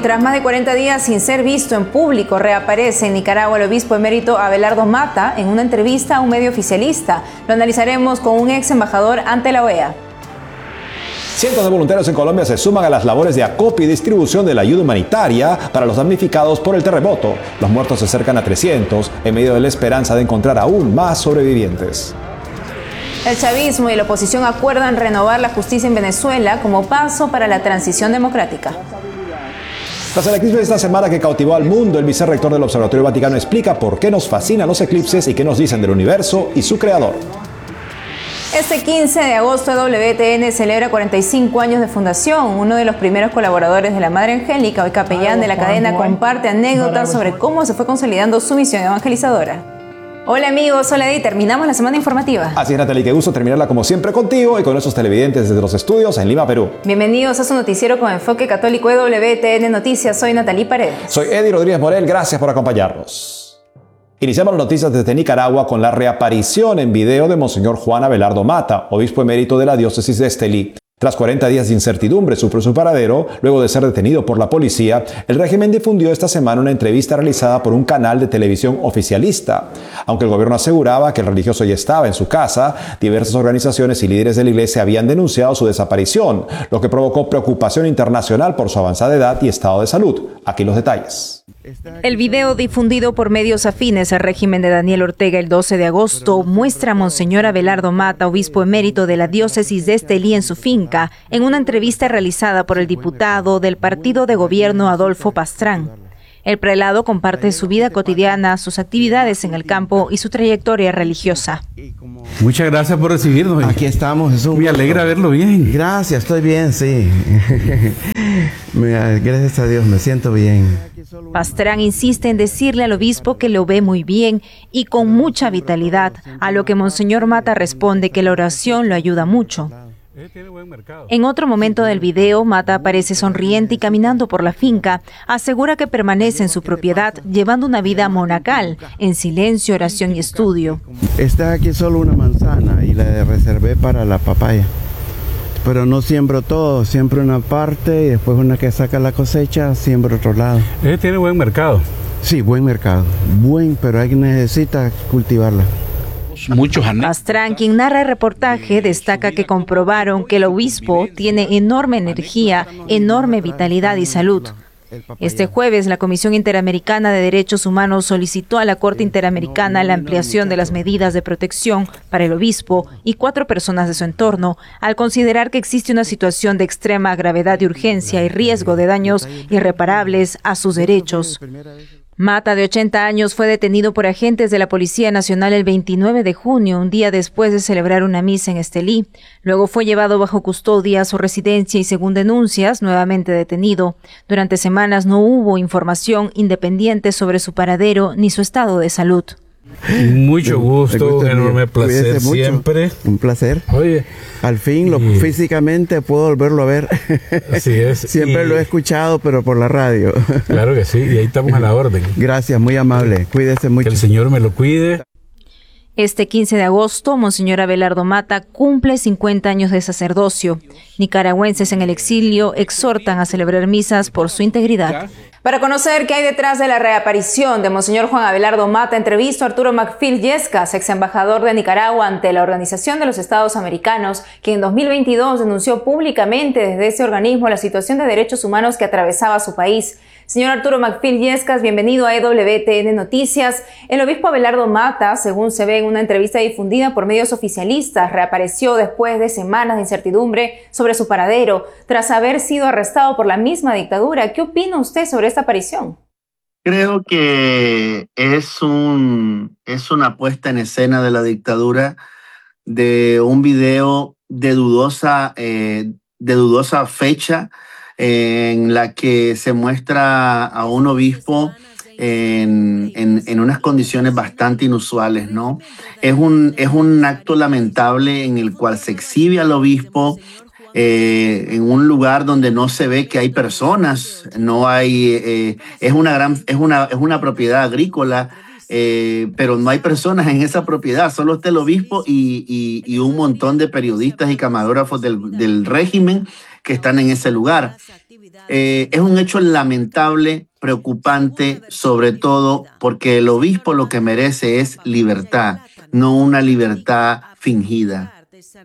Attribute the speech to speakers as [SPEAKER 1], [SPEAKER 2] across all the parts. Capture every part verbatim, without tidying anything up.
[SPEAKER 1] Tras más de cuarenta días sin ser visto en público, reaparece en Nicaragua el obispo emérito Abelardo Mata en una entrevista a un medio oficialista. Lo analizaremos con un ex embajador ante la O E A.
[SPEAKER 2] Cientos de voluntarios en Colombia se suman a las labores de acopio y distribución de la ayuda humanitaria para los damnificados por el terremoto. Los muertos se acercan a trescientos en medio de la esperanza de encontrar aún más sobrevivientes.
[SPEAKER 1] El chavismo y la oposición acuerdan renovar la justicia en Venezuela como paso para la transición democrática.
[SPEAKER 2] Tras el eclipse de esta semana que cautivó al mundo, el vicerrector del Observatorio Vaticano explica por qué nos fascinan los eclipses y qué nos dicen del universo y su creador.
[SPEAKER 1] Este quince de agosto, W T N celebra cuarenta y cinco años de fundación. Uno de los primeros colaboradores de la Madre Angélica, hoy capellán de la cadena, comparte anécdotas sobre cómo se fue consolidando su misión evangelizadora. Hola amigos, hola Eddie, terminamos la semana informativa.
[SPEAKER 2] Así es, Natalie, qué gusto terminarla como siempre contigo y con nuestros televidentes desde los estudios en Lima, Perú.
[SPEAKER 1] Bienvenidos a su noticiero con enfoque católico de W T N Noticias. Soy Natalie Paredes.
[SPEAKER 2] Soy Eddie Rodríguez Morel, gracias por acompañarnos. Iniciamos las noticias desde Nicaragua con la reaparición en video de Monseñor Juan Abelardo Mata, obispo emérito de la diócesis de Estelí. Tras cuarenta días de incertidumbre sobre su paradero, luego de ser detenido por la policía, el régimen difundió esta semana una entrevista realizada por un canal de televisión oficialista. Aunque el gobierno aseguraba que el religioso ya estaba en su casa, diversas organizaciones y líderes de la iglesia habían denunciado su desaparición, lo que provocó preocupación internacional por su avanzada edad y estado de salud. Aquí los detalles.
[SPEAKER 1] El video difundido por medios afines al régimen de Daniel Ortega el doce de agosto muestra a Monseñor Abelardo Mata, obispo emérito de la diócesis de Estelí, en su finca, en una entrevista realizada por el diputado del partido de gobierno Adolfo Pastrán. El prelado comparte su vida cotidiana, sus actividades en el campo y su trayectoria religiosa.
[SPEAKER 3] Muchas gracias por recibirnos.
[SPEAKER 4] Aquí estamos, Jesús.
[SPEAKER 3] Me alegra verlo bien.
[SPEAKER 4] Gracias, estoy bien, sí. Gracias a Dios, me siento bien.
[SPEAKER 1] Pastrán insiste en decirle al obispo que lo ve muy bien y con mucha vitalidad, a lo que Monseñor Mata responde que la oración lo ayuda mucho. En otro momento del video, Mata aparece sonriente y caminando por la finca. Asegura que permanece en su propiedad, llevando una vida monacal, en silencio, oración y estudio.
[SPEAKER 4] Está aquí solo una manzana y la reservé para la papaya. Pero no siembro todo, siembro una parte y después una que saca la cosecha, siembro otro lado.
[SPEAKER 3] ¿Eh, tiene buen mercado?
[SPEAKER 4] Sí, buen mercado. Buen, pero hay que necesita cultivarla.
[SPEAKER 3] Muchos
[SPEAKER 1] Pastrán, quien narra el reportaje, destaca que comprobaron que el obispo tiene enorme energía, enorme vitalidad y salud. Este jueves, la Comisión Interamericana de Derechos Humanos solicitó a la Corte Interamericana la ampliación de las medidas de protección para el obispo y cuatro personas de su entorno, al considerar que existe una situación de extrema gravedad y urgencia y riesgo de daños irreparables a sus derechos. Mata, de ochenta años, fue detenido por agentes de la Policía Nacional el veintinueve de junio, un día después de celebrar una misa en Estelí. Luego fue llevado bajo custodia a su residencia y, según denuncias, nuevamente detenido. Durante semanas no hubo información independiente sobre su paradero ni su estado de salud.
[SPEAKER 3] Mucho gusto, un enorme placer siempre.
[SPEAKER 4] Un placer.
[SPEAKER 3] Oye,
[SPEAKER 4] al fin, lo, y... físicamente puedo volverlo a ver.
[SPEAKER 3] Así es.
[SPEAKER 4] Siempre
[SPEAKER 3] y...
[SPEAKER 4] lo he escuchado, pero por la radio.
[SPEAKER 3] Claro que sí, y ahí estamos a la orden.
[SPEAKER 4] Gracias, muy amable. Cuídese mucho.
[SPEAKER 3] Que el Señor me lo cuide.
[SPEAKER 1] Este quince de agosto, Monseñor Abelardo Mata cumple cincuenta años de sacerdocio. Nicaragüenses en el exilio exhortan a celebrar misas por su integridad. Para conocer qué hay detrás de la reaparición de Monseñor Juan Abelardo Mata, entrevisto a Arturo Macfield Yescas, ex embajador de Nicaragua ante la Organización de los Estados Americanos, quien en dos mil veintidós denunció públicamente desde ese organismo la situación de derechos humanos que atravesaba su país. Señor Arturo Macfield Yescas, bienvenido a E W T N Noticias. El obispo Abelardo Mata, según se ve en una entrevista difundida por medios oficialistas, reapareció después de semanas de incertidumbre sobre su paradero, tras haber sido arrestado por la misma dictadura. ¿Qué opina usted sobre esta aparición?
[SPEAKER 5] Creo que es, un, es una puesta en escena de la dictadura, de un video de dudosa, eh, de dudosa fecha, en la que se muestra a un obispo en, en, en unas condiciones bastante inusuales, ¿no? Es un, es un acto lamentable en el cual se exhibe al obispo eh, en un lugar donde no se ve que hay personas, no hay, eh, es una gran, es una, es una propiedad agrícola, eh, pero no hay personas en esa propiedad, solo está el obispo y, y, y un montón de periodistas y camarógrafos del, del régimen que están en ese lugar. Eh, es un hecho lamentable, preocupante, sobre todo porque el obispo lo que merece es libertad, no una libertad fingida.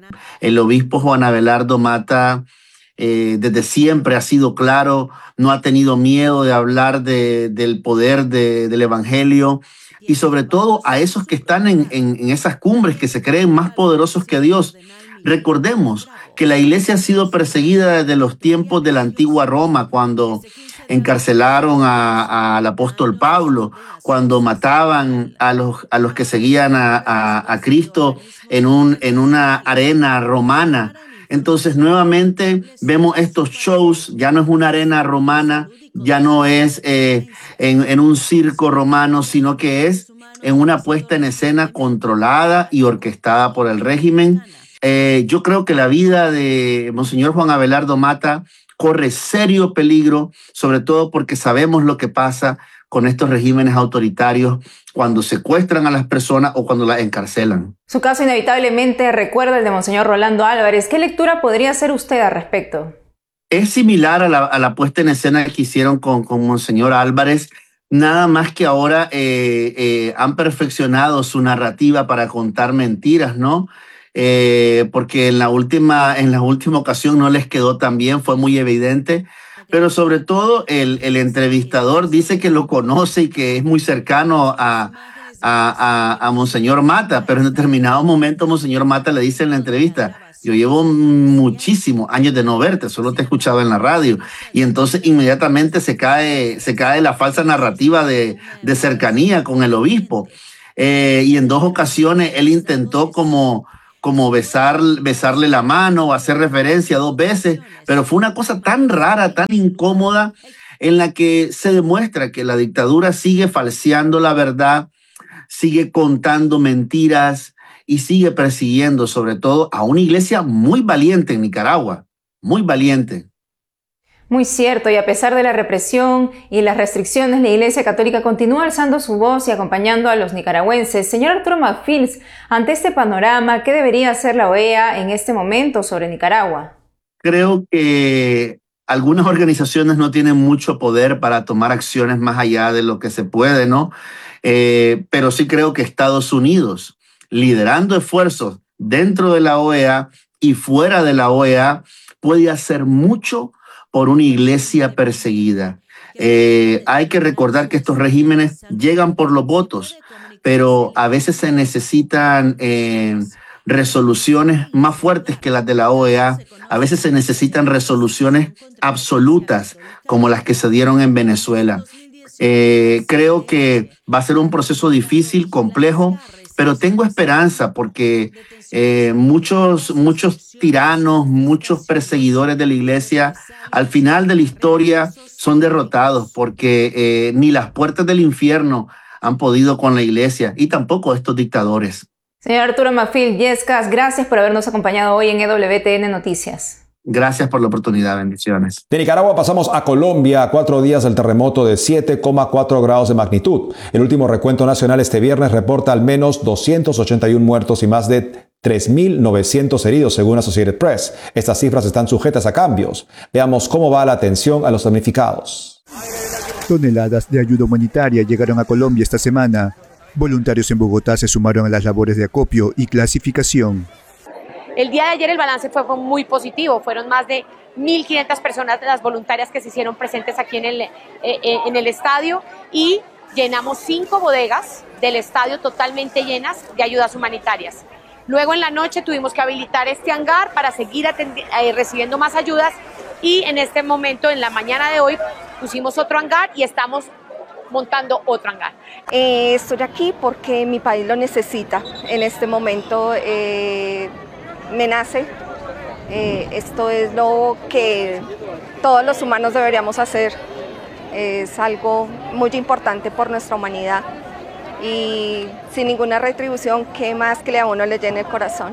[SPEAKER 5] El obispo Juan Abelardo Mata eh, desde siempre ha sido claro, no ha tenido miedo de hablar de, del poder de, del evangelio, y sobre todo a esos que están en, en, en esas cumbres que se creen más poderosos que Dios. Recordemos que la iglesia ha sido perseguida desde los tiempos de la antigua Roma, cuando encarcelaron a, a, al apóstol Pablo, cuando mataban a los, a los que seguían a, a, a Cristo en, un, en una arena romana. Entonces, nuevamente vemos estos shows, ya no es una arena romana, ya no es eh, en, en un circo romano, sino que es en una puesta en escena controlada y orquestada por el régimen. Eh, yo creo que la vida de Monseñor Juan Abelardo Mata corre serio peligro, sobre todo porque sabemos lo que pasa con estos regímenes autoritarios cuando secuestran a las personas o cuando las encarcelan.
[SPEAKER 1] Su caso inevitablemente recuerda el de Monseñor Rolando Álvarez. ¿Qué lectura podría hacer usted al respecto?
[SPEAKER 5] Es similar a la, a la puesta en escena que hicieron con, con Monseñor Álvarez, nada más que ahora eh, eh, han perfeccionado su narrativa para contar mentiras, ¿no? Eh, porque en la, última, en la última ocasión no les quedó tan bien, fue muy evidente. Pero sobre todo el, el entrevistador dice que lo conoce y que es muy cercano a, a, a, a Monseñor Mata, pero en determinado momento Monseñor Mata le dice en la entrevista: yo llevo muchísimos años de no verte, solo te he escuchado en la radio. Y entonces inmediatamente se cae, se cae la falsa narrativa de, de cercanía con el obispo. Eh, y en dos ocasiones él intentó como... como besar, besarle la mano o hacer referencia dos veces, pero fue una cosa tan rara, tan incómoda, en la que se demuestra que la dictadura sigue falseando la verdad, sigue contando mentiras y sigue persiguiendo sobre todo a una iglesia muy valiente en Nicaragua, muy valiente.
[SPEAKER 1] Muy cierto, y a pesar de la represión y las restricciones, la Iglesia Católica continúa alzando su voz y acompañando a los nicaragüenses. Señor Arturo McFields, ante este panorama, ¿qué debería hacer la O E A en este momento sobre Nicaragua?
[SPEAKER 5] Creo que algunas organizaciones no tienen mucho poder para tomar acciones más allá de lo que se puede, ¿no? Eh, pero sí creo que Estados Unidos, liderando esfuerzos dentro de la O E A y fuera de la O E A, puede hacer mucho por una iglesia perseguida. Eh, hay que recordar que estos regímenes llegan por los votos, pero a veces se necesitan eh, resoluciones más fuertes que las de la O E A. A veces se necesitan resoluciones absolutas, como las que se dieron en Venezuela. Eh, creo que va a ser un proceso difícil, complejo, pero tengo esperanza porque eh, muchos, muchos tiranos, muchos perseguidores de la iglesia, al final de la historia son derrotados porque eh, ni las puertas del infierno han podido con la iglesia y tampoco estos dictadores.
[SPEAKER 1] Señor Arturo McFields Yescas, gracias por habernos acompañado hoy en E W T N Noticias.
[SPEAKER 5] Gracias por la oportunidad, bendiciones.
[SPEAKER 2] De Nicaragua pasamos a Colombia, a cuatro días del terremoto de siete coma cuatro grados de magnitud. El último recuento nacional este viernes reporta al menos doscientos ochenta y uno muertos y más de tres mil novecientos heridos, según Associated Press. Estas cifras están sujetas a cambios. Veamos cómo va la atención a los damnificados.
[SPEAKER 6] Toneladas de ayuda humanitaria llegaron a Colombia esta semana. Voluntarios en Bogotá se sumaron a las labores de acopio y clasificación.
[SPEAKER 7] El día de ayer el balance fue muy positivo, fueron más de mil quinientas personas de las voluntarias que se hicieron presentes aquí en el, eh, en el estadio y llenamos cinco bodegas del estadio totalmente llenas de ayudas humanitarias. Luego en la noche tuvimos que habilitar este hangar para seguir eh, recibiendo más ayudas y en este momento, en la mañana de hoy, pusimos otro hangar y estamos montando otro hangar.
[SPEAKER 8] Eh, estoy aquí porque mi país lo necesita en este momento. Eh, me nace, eh, esto es lo que todos los humanos deberíamos hacer, es algo muy importante por nuestra humanidad y sin ninguna retribución, ¿qué más que a uno le llene el corazón?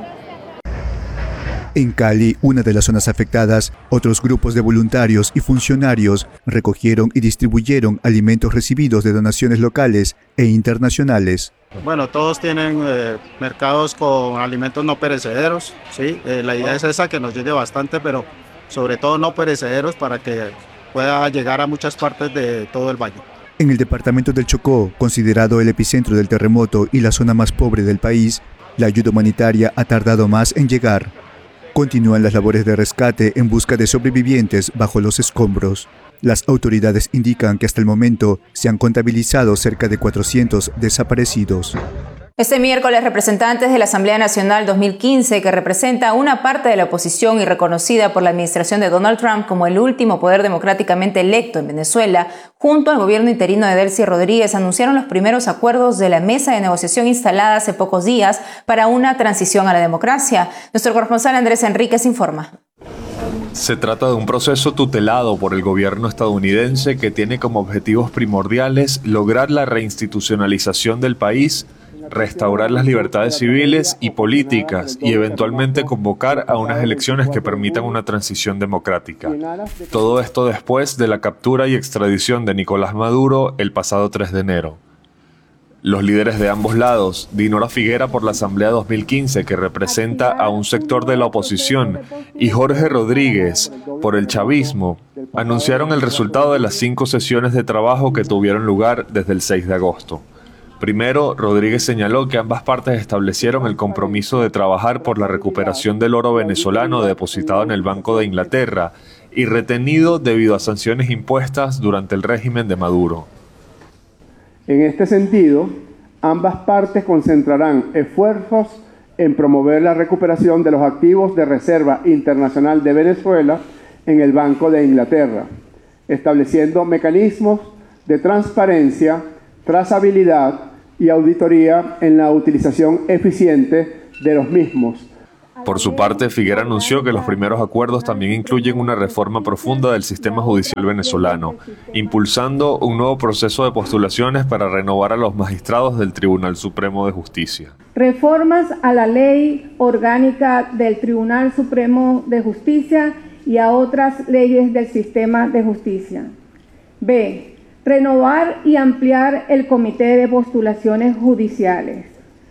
[SPEAKER 6] En Cali, una de las zonas afectadas, otros grupos de voluntarios y funcionarios recogieron y distribuyeron alimentos recibidos de donaciones locales e internacionales.
[SPEAKER 9] Bueno, todos tienen eh, mercados con alimentos no perecederos, ¿sí? Eh, la idea es esa, que nos llegue bastante, pero sobre todo no perecederos, para que pueda llegar a muchas partes de todo el valle.
[SPEAKER 6] En el departamento del Chocó, considerado el epicentro del terremoto y la zona más pobre del país, la ayuda humanitaria ha tardado más en llegar. Continúan las labores de rescate en busca de sobrevivientes bajo los escombros. Las autoridades indican que hasta el momento se han contabilizado cerca de cuatrocientos desaparecidos.
[SPEAKER 1] Este miércoles, representantes de la Asamblea Nacional dos mil quince, que representa una parte de la oposición y reconocida por la administración de Donald Trump como el último poder democráticamente electo en Venezuela, junto al gobierno interino de Delcy Rodríguez, anunciaron los primeros acuerdos de la mesa de negociación instalada hace pocos días para una transición a la democracia. Nuestro corresponsal Andrés Enríquez informa.
[SPEAKER 10] Se trata de un proceso tutelado por el gobierno estadounidense que tiene como objetivos primordiales lograr la reinstitucionalización del país, restaurar las libertades civiles y políticas y eventualmente convocar a unas elecciones que permitan una transición democrática. Todo esto después de la captura y extradición de Nicolás Maduro el pasado tres de enero. Los líderes de ambos lados, Dinora Figuera por la Asamblea dos mil quince, que representa a un sector de la oposición, y Jorge Rodríguez por el chavismo, anunciaron el resultado de las cinco sesiones de trabajo que tuvieron lugar desde el seis de agosto. Primero, Rodríguez señaló que ambas partes establecieron el compromiso de trabajar por la recuperación del oro venezolano depositado en el Banco de Inglaterra y retenido debido a sanciones impuestas durante el régimen de Maduro.
[SPEAKER 11] En este sentido, ambas partes concentrarán esfuerzos en promover la recuperación de los activos de Reserva Internacional de Venezuela en el Banco de Inglaterra, estableciendo mecanismos de transparencia, trazabilidad y auditoría en la utilización eficiente de los mismos.
[SPEAKER 10] Por su parte, Figuera anunció que los primeros acuerdos también incluyen una reforma profunda del sistema judicial venezolano, impulsando un nuevo proceso de postulaciones para renovar a los magistrados del Tribunal Supremo de Justicia.
[SPEAKER 12] Reformas a la ley orgánica del Tribunal Supremo de Justicia y a otras leyes del sistema de justicia. B. Renovar y ampliar el comité de postulaciones judiciales.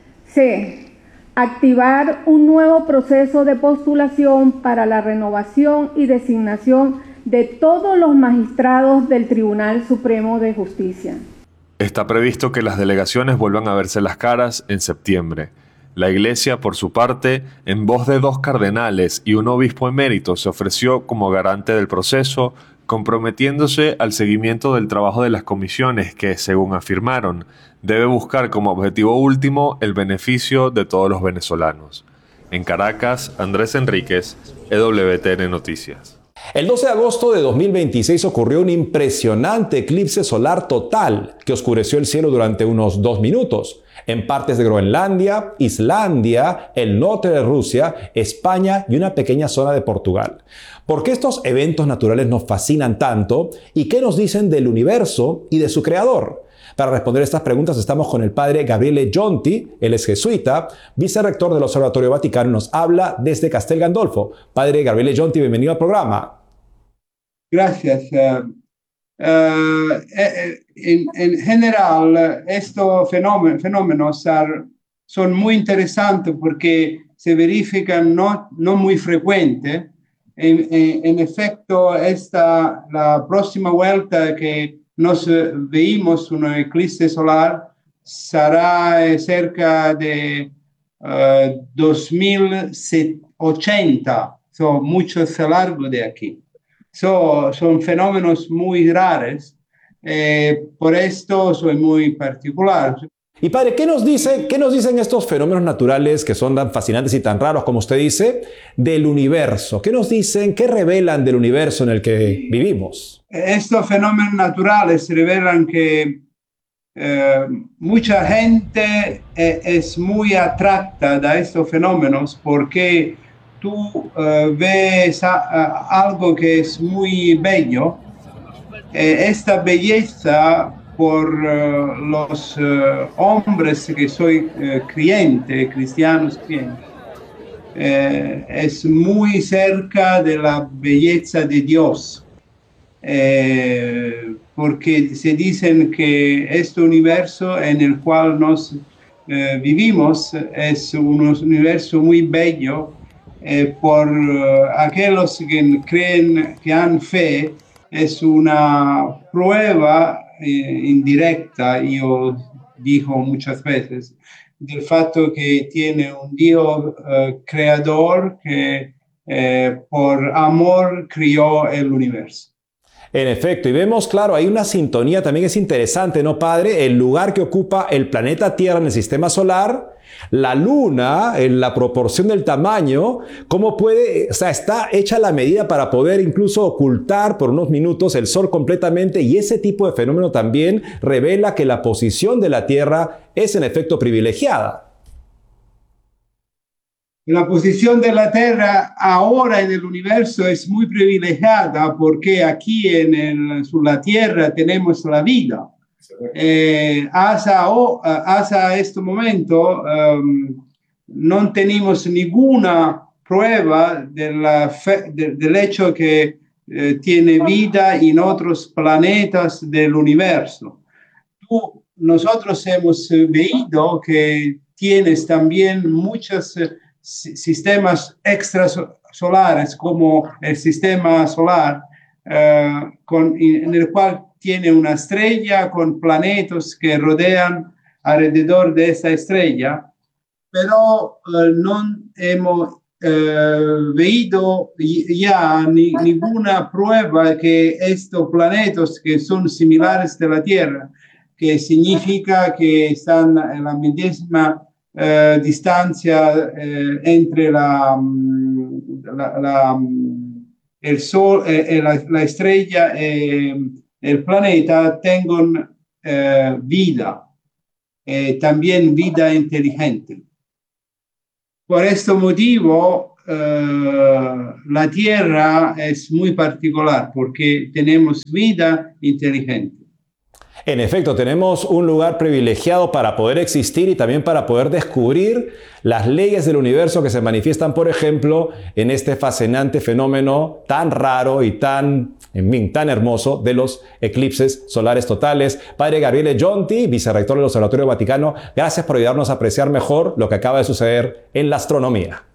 [SPEAKER 12] C. Activar un nuevo proceso de postulación para la renovación y designación de todos los magistrados del Tribunal Supremo de Justicia.
[SPEAKER 10] Está previsto que las delegaciones vuelvan a verse las caras en septiembre. La Iglesia, por su parte, en voz de dos cardenales y un obispo emérito, se ofreció como garante del proceso, comprometiéndose al seguimiento del trabajo de las comisiones que, según afirmaron, debe buscar como objetivo último el beneficio de todos los venezolanos. En Caracas, Andrés Enríquez, E W T N Noticias.
[SPEAKER 2] El doce de agosto de dos mil veintiséis ocurrió un impresionante eclipse solar total que oscureció el cielo durante unos dos minutos en partes de Groenlandia, Islandia, el norte de Rusia, España y una pequeña zona de Portugal. ¿Por qué estos eventos naturales nos fascinan tanto? ¿Y qué nos dicen del universo y de su creador? Para responder estas preguntas estamos con el padre Gabriele Giunti, él es jesuita, vicerrector del Observatorio Vaticano, nos habla desde Castel Gandolfo. Padre Gabriele Giunti, bienvenido al programa.
[SPEAKER 13] Gracias. Uh, uh, en, en general, estos fenómenos, fenómenos son muy interesantes porque se verifican no, no muy frecuentes. En, en, en efecto, esta, la próxima vuelta que nos veimos un eclipse solar será cerca de uh, dos mil ochenta, so, mucho más largo de aquí. So, son fenómenos muy raros, eh, por esto soy muy particular.
[SPEAKER 2] Y padre, ¿qué nos dice, qué nos dicen estos fenómenos naturales que son tan fascinantes y tan raros, como usted dice, del universo? ¿Qué nos dicen, qué revelan del universo en el que vivimos?
[SPEAKER 13] Estos fenómenos naturales revelan que eh, mucha gente eh, es muy atracta de estos fenómenos porque tú uh, ves a, a, algo que es muy bello. Eh, esta belleza por uh, los uh, hombres que soy uh, creyente, cristianos creyentes, eh, es muy cerca de la belleza de Dios. Eh, porque se dicen que este universo en el cual nos eh, vivimos es un universo muy bello, eh, por uh, aquellos que creen que han fe, es una prueba eh, indirecta, yo digo muchas veces, del fatto que tiene un Dios uh, creador que eh, por amor crió el universo.
[SPEAKER 2] En efecto, y vemos, claro, hay una sintonía, también es interesante, ¿no, padre? El lugar que ocupa el planeta Tierra en el sistema solar, la Luna, en la proporción del tamaño, cómo puede, o sea, está hecha la medida para poder incluso ocultar por unos minutos el Sol completamente, y ese tipo de fenómeno también revela que la posición de la Tierra es en efecto privilegiada.
[SPEAKER 13] La posición de la Tierra ahora en el universo es muy privilegiada porque aquí en el, sobre la Tierra tenemos la vida. Eh, hasta, oh, hasta este momento um, no tenemos ninguna prueba de la fe, de, del hecho que eh, tiene vida en otros planetas del universo. Tú, nosotros hemos visto que tienes también muchas sistemas extrasolares como el sistema solar, uh, con, en el cual tiene una estrella con planetas que rodean alrededor de esta estrella, pero uh, no hemos uh, visto ya ni, ninguna prueba que estos planetas que son similares de la Tierra, que significa que están en la misma Uh, distancia uh, entre la, la, la, el Sol, eh, la, la estrella y eh, el planeta, tengan uh, vida, eh, también vida inteligente. Por este motivo, uh, la Tierra es muy particular porque tenemos vida inteligente.
[SPEAKER 2] En efecto, tenemos un lugar privilegiado para poder existir y también para poder descubrir las leyes del universo que se manifiestan, por ejemplo, en este fascinante fenómeno tan raro y tan, en fin, tan hermoso de los eclipses solares totales. Padre Gabriele Giunti, vicerrector del Observatorio Vaticano, gracias por ayudarnos a apreciar mejor lo que acaba de suceder en la astronomía.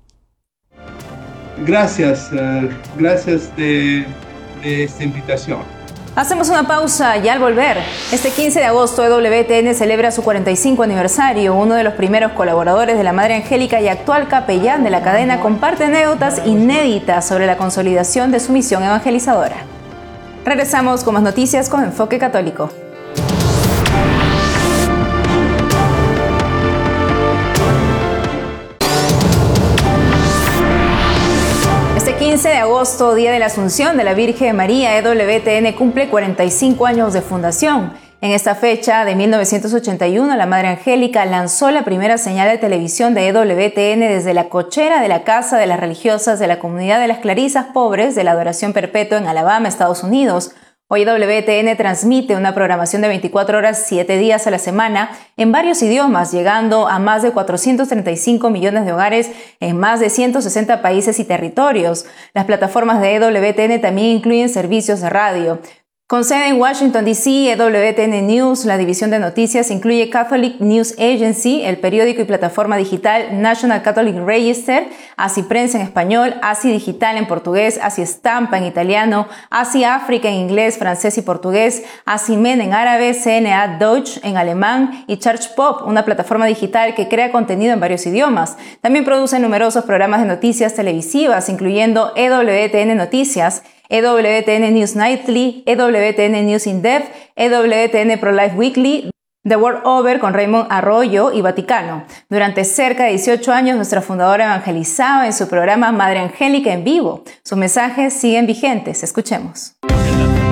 [SPEAKER 13] Gracias, uh, gracias de, de esta invitación.
[SPEAKER 1] Hacemos una pausa y al volver, este quince de agosto E W T N celebra su cuarenta y cinco aniversario. Uno de los primeros colaboradores de la Madre Angélica y actual capellán de la cadena comparte anécdotas inéditas sobre la consolidación de su misión evangelizadora. Regresamos con más noticias con Enfoque Católico. quince de agosto, Día de la Asunción de la Virgen María, E W T N cumple cuarenta y cinco años de fundación. En esta fecha de mil novecientos ochenta y uno, la Madre Angélica lanzó la primera señal de televisión de E W T N desde la cochera de la casa de las religiosas de la comunidad de las Clarisas Pobres de la Adoración Perpetua en Alabama, Estados Unidos. Hoy E W T N transmite una programación de veinticuatro horas, siete días a la semana en varios idiomas, llegando a más de cuatrocientos treinta y cinco millones de hogares en más de ciento sesenta países y territorios. Las plataformas de E W T N también incluyen servicios de radio. Con sede en Washington, D C, E W T N News, la división de noticias, incluye Catholic News Agency, el periódico y plataforma digital National Catholic Register, ASI Prensa en español, ASI Digital en portugués, ASI Estampa en italiano, ASI África en inglés, francés y portugués, ASI Men en árabe, C N A Deutsch en alemán y Church Pop, una plataforma digital que crea contenido en varios idiomas. También produce numerosos programas de noticias televisivas, incluyendo E W T N Noticias, E W T N News Nightly, E W T N News In Depth, E W T N Pro-Life Weekly, The World Over con Raymond Arroyo y Vaticano. Durante cerca de dieciocho años, nuestra fundadora evangelizaba en su programa Madre Angélica en vivo. Sus mensajes siguen vigentes. Escuchemos.